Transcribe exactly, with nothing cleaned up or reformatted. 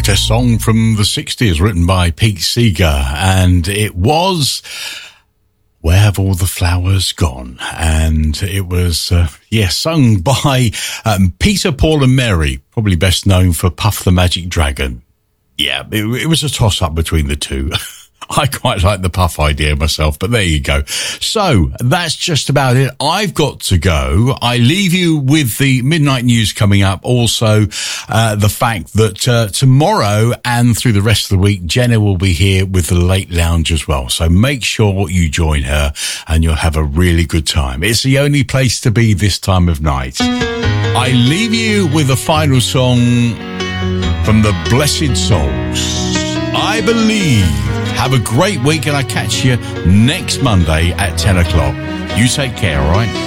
A song from the sixties written by Pete Seeger, and it was Where Have All the Flowers Gone? And it was, uh, yeah, sung by um, Peter, Paul and Mary, probably best known for Puff the Magic Dragon. Yeah, it, it was a toss-up between the two. I quite like the Puff idea myself, but there you go. So that's just about it. I've got to go. I leave you with the midnight news coming up. Also, uh, the fact that uh, tomorrow and through the rest of the week, Jenna will be here with the Late Lounge as well. So make sure you join her and you'll have a really good time. It's the only place to be this time of night. I leave you with a final song from the Blessed Souls. I Believe. Have a great week, and I'll catch you next Monday at ten o'clock. You take care, all right?